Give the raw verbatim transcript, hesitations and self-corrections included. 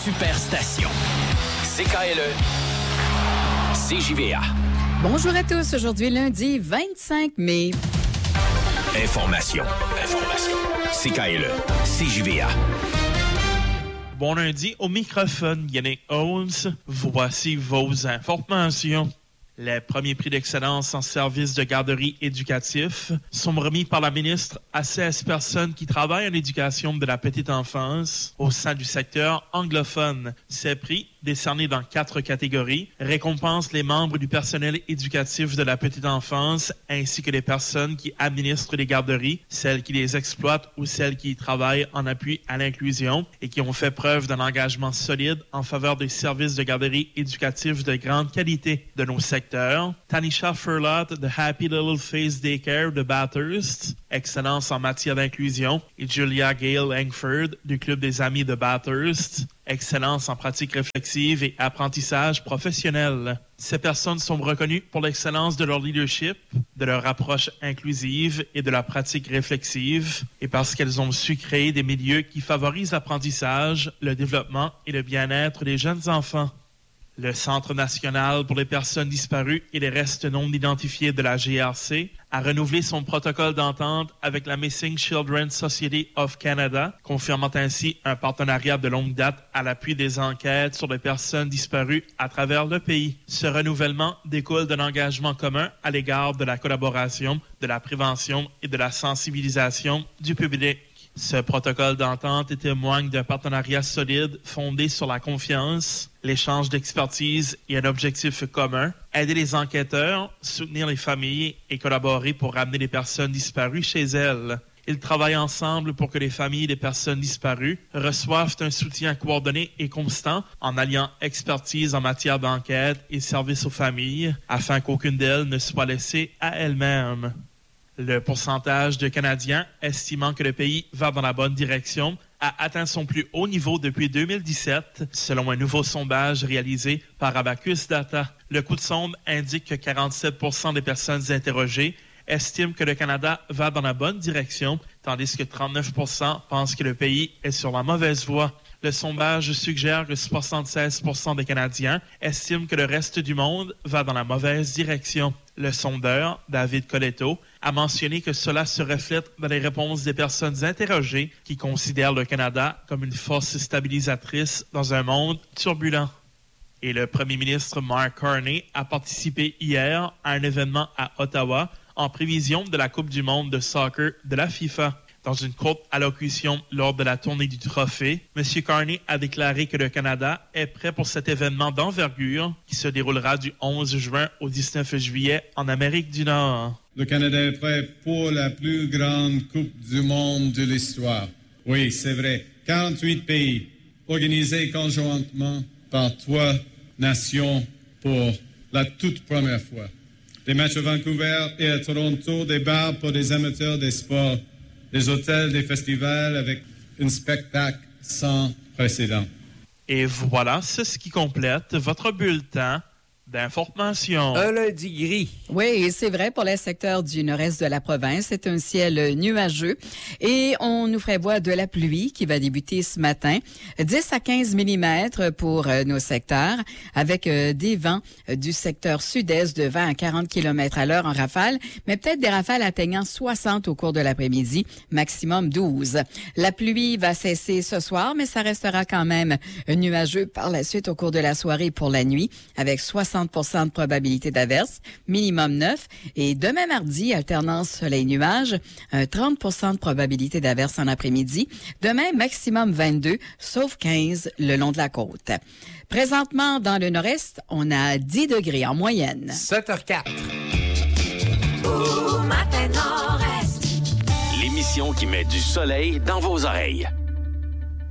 superstation. C K L E, C J V A. Bonjour à tous. Aujourd'hui, lundi vingt-cinq mai. Information. Information. C K L E, C J V A. Bon lundi, au microphone, Yannick Holmes. Voici vos informations. Les premiers prix d'excellence en services de garderie éducatif sont remis par la ministre à seize personnes qui travaillent en éducation de la petite enfance au sein du secteur anglophone. Ces prix, décernés dans quatre catégories, récompensent les membres du personnel éducatif de la petite enfance ainsi que les personnes qui administrent les garderies, celles qui les exploitent ou celles qui y travaillent en appui à l'inclusion et qui ont fait preuve d'un engagement solide en faveur des services de garderie éducatifs de grande qualité de nos secteurs. Tanisha Furlot de Happy Little Face Daycare de Bathurst, excellence en matière d'inclusion, et Julia Gale Langford du Club des Amis de Bathurst, excellence en pratique réflexive et apprentissage professionnel. Ces personnes sont reconnues pour l'excellence de leur leadership, de leur approche inclusive et de leur pratique réflexive, et parce qu'elles ont su créer des milieux qui favorisent l'apprentissage, le développement et le bien-être des jeunes enfants. Le Centre national pour les personnes disparues et les restes non identifiés de la G R C a renouvelé son protocole d'entente avec la Missing Children Society of Canada, confirmant ainsi un partenariat de longue date à l'appui des enquêtes sur les personnes disparues à travers le pays. Ce renouvellement découle d'un engagement commun à l'égard de la collaboration, de la prévention et de la sensibilisation du public. Ce protocole d'entente témoigne d'un partenariat solide fondé sur la confiance, l'échange d'expertise et un objectif commun, aider les enquêteurs, soutenir les familles et collaborer pour ramener les personnes disparues chez elles. Ils travaillent ensemble pour que les familles des personnes disparues reçoivent un soutien coordonné et constant en alliant expertise en matière d'enquête et service aux familles afin qu'aucune d'elles ne soit laissée à elle-même. Le pourcentage de Canadiens estimant que le pays va dans la bonne direction a atteint son plus haut niveau depuis deux mille dix-sept, selon un nouveau sondage réalisé par Abacus Data. Le coup de sonde indique que quarante-sept pour cent des personnes interrogées estiment que le Canada va dans la bonne direction, tandis que trente-neuf pour cent pensent que le pays est sur la mauvaise voie. Le sondage suggère que soixante-seize pour cent des Canadiens estiment que le reste du monde va dans la mauvaise direction. Le sondeur, David Coletto, a mentionné que cela se reflète dans les réponses des personnes interrogées qui considèrent le Canada comme une force stabilisatrice dans un monde turbulent. Et le premier ministre Mark Carney a participé hier à un événement à Ottawa en prévision de la Coupe du monde de soccer de la FIFA. Dans une courte allocution lors de la tournée du trophée, M. Carney a déclaré que le Canada est prêt pour cet événement d'envergure qui se déroulera du onze juin au dix-neuf juillet en Amérique du Nord. Le Canada est prêt pour la plus grande Coupe du monde de l'histoire. Oui, c'est vrai. quarante-huit pays organisés conjointement par trois nations pour la toute première fois. Des matchs à Vancouver et à Toronto, des bars pour des amateurs des sports, des hôtels, des festivals avec un spectacle sans précédent. Et voilà, c'est ce qui complète votre bulletin d'information. Un lundi gris. Oui, c'est vrai pour les secteurs du nord-est de la province. C'est un ciel nuageux et on nous prévoit de la pluie qui va débuter ce matin. dix à quinze millimètres pour euh, nos secteurs avec euh, des vents euh, du secteur sud-est de vingt à quarante kilomètres à l'heure en rafale, mais peut-être des rafales atteignant soixante au cours de l'après-midi, maximum douze. La pluie va cesser ce soir, mais ça restera quand même nuageux par la suite au cours de la soirée pour la nuit avec soixante pour cent de probabilité d'averse, minimum neuf. Et demain mardi, alternance soleil-nuage, un trente pour cent de probabilité d'averse en après-midi. Demain, maximum vingt-deux, sauf quinze le long de la côte. Présentement, dans le nord-est, on a dix degrés en moyenne. sept heures quatre. L'émission qui met du soleil dans vos oreilles.